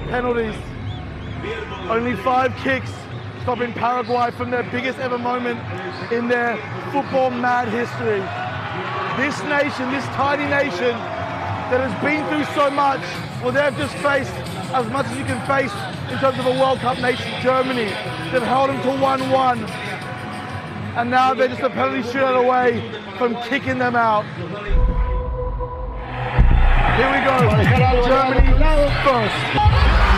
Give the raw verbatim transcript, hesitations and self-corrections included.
penalties. Only five kicks, stopping Paraguay from their biggest ever moment in their football mad history. This nation, this tiny nation that has been through so much, well, they've just faced as much as you can face in terms of a World Cup nation, Germany. They've held them to one one. And now they're just a penalty shootout away from kicking them out. Here we go, Germany first.